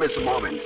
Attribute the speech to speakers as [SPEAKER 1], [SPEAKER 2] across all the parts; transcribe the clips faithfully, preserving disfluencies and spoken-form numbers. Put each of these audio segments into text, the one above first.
[SPEAKER 1] this moment.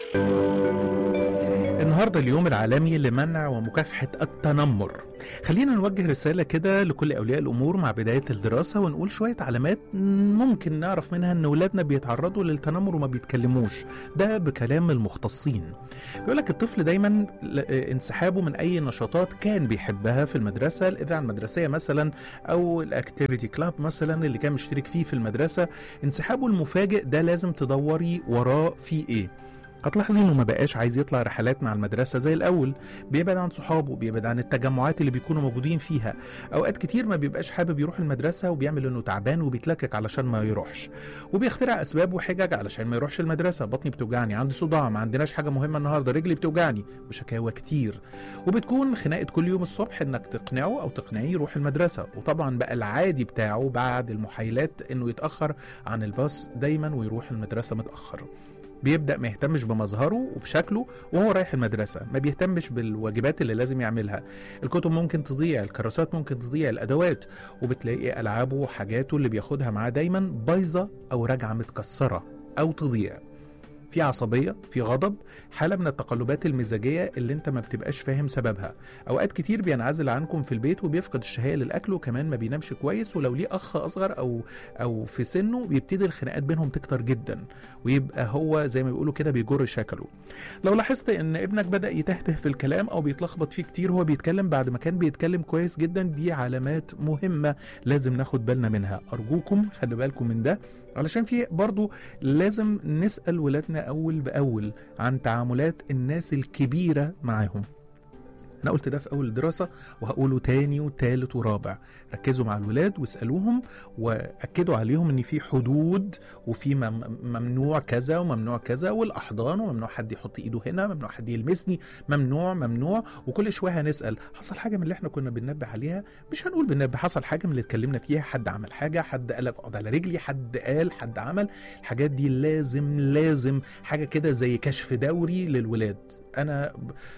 [SPEAKER 2] النهاردة اليوم العالمي لمنع ومكافحة التنمر. خلينا نوجه رسالة كده لكل أولياء الأمور مع بداية الدراسة ونقول شوية علامات ممكن نعرف منها أن أولادنا بيتعرضوا للتنمر وما بيتكلموش، ده بكلام المختصين. بيقولك الطفل دايما انسحابه من أي نشاطات كان بيحبها في المدرسة، الإذاعة المدرسية مثلا أو الأكتيفيتي كلاب مثلا اللي كان مشترك فيه في المدرسة، انسحابه المفاجئ ده لازم تدوري وراه فيه إيه. هتلاحظي انه ما بقاش عايز يطلع رحلات مع المدرسة زي الاول، بيبعد عن صحابه، بيبعد عن التجمعات اللي بيكونوا موجودين فيها، اوقات كتير ما بيبقاش حابب يروح المدرسة وبيعمل انه تعبان وبيتلكك علشان ما يروحش، وبيخترع اسباب وحجج علشان ما يروحش المدرسة. بطني بتوجعني، عندي صداع، ما عندناش حاجة مهمة النهاردة، رجلي بتوجعني، وشكاوى كتير. وبتكون خناقة كل يوم الصبح انك تقنعه او تقنعيه يروح المدرسة. وطبعا بقى العادي بتاعه بعد المحايلات انه يتأخر عن الباص دايما ويروح المدرسة متأخر. بيبدأ ما يهتمش بمظهره وبشكله وهو رايح المدرسة، ما بيهتمش بالواجبات اللي لازم يعملها، الكتب ممكن تضيع، الكراسات ممكن تضيع، الأدوات، وبتلاقي ألعابه وحاجاته اللي بياخدها معاه دايما بايظة أو راجعة متكسرة أو تضيع. في عصبية، في غضب، حالة من التقلبات المزاجية اللي انت ما بتبقاش فاهم سببها. اوقات كتير بينعزل عنكم في البيت وبيفقد الشهية للأكل، وكمان ما بينامش كويس، ولو ليه أخ أصغر أو أو في سنه بيبتدي الخناقات بينهم تكتر جدا، ويبقى هو زي ما بيقولوا كده بيجر شكله. لو لاحظت ان ابنك بدأ يتهته في الكلام أو بيتلخبط فيه كتير هو بيتكلم بعد ما كان بيتكلم كويس جدا، دي علامات مهمة لازم ناخد بالنا منها. أرجوكم خلي بالكم من ده، علشان في برضو لازم نسأل ولادنا أول بأول عن تعاملات الناس الكبيرة معاهم. أنا قلت ده في أول الدراسة وهقوله تاني وتالت ورابع. ركزوا مع الولاد واسألوهم وأكدوا عليهم إن في حدود وفي ممنوع كذا وممنوع كذا، والأحضان، وممنوع حد يحط إيده هنا، ممنوع حد يلمسني، ممنوع ممنوع. وكل شوية هنسأل حصل حاجة من اللي احنا كنا بننبه عليها، مش هنقول بننبه، حصل حاجة من اللي اتكلمنا فيها، حد عمل حاجة، حد قال اقعد على رجلي، حد قال، حد عمل. الحاجات دي لازم لازم حاجة كده زي كشف دوري للولاد. انا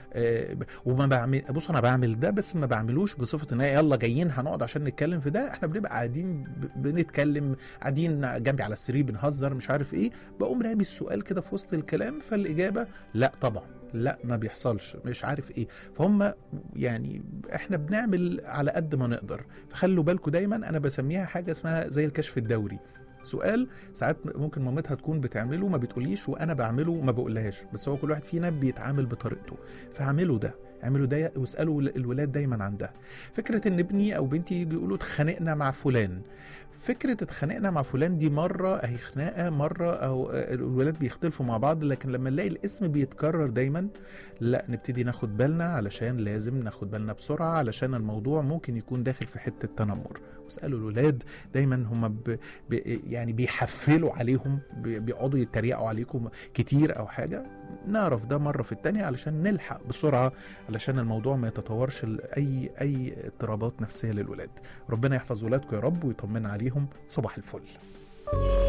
[SPEAKER 2] آه وما بعمل، بص انا بعمل ده بس ما بعملوش بصفه ان يلا جايين هنقعد عشان نتكلم في ده، احنا بنبقى قاعدين بنتكلم، قاعدين جنبي على السرير بنهزر مش عارف ايه، بقوم رامي السؤال كده في وسط الكلام، فالاجابه لا طبعا، لا ما بيحصلش، مش عارف ايه. فهم يعني احنا بنعمل على قد ما نقدر. فخلوا بالكم دايما، انا بسميها حاجه اسمها زي الكشف الدوري. سؤال ساعات ممكن مامتها تكون بتعمله ما بتقوليش، وانا بعمله وما بقولهاش، بس هو كل واحد فينا بيتعامل بطريقته. فاعملوا ده، اعملوا ده واسالوا الولاد دايما عن ده. فكره ان ابني او بنتي يجي يقولوا اتخانقنا مع فلان، فكرة اتخانقنا مع فلان دي مرة اهي خناقة، مرة او الولاد بيختلفوا مع بعض، لكن لما نلاقي الاسم بيتكرر دايما لا نبتدي ناخد بالنا، علشان لازم ناخد بالنا بسرعة، علشان الموضوع ممكن يكون داخل في حتة تنمر. واسألوا الولاد دايما، هم ب... ب... يعني بيحفلوا عليهم، ب... بيقعدوا يتريقوا عليكم كتير او حاجة، نعرف ده مرة في التانية علشان نلحق بسرعة، علشان الموضوع ما يتطورش لأي أي اضطرابات نفسية للولاد. ربنا يحفظ ولادكم يا رب ويطمن عليهم. صباح الفل.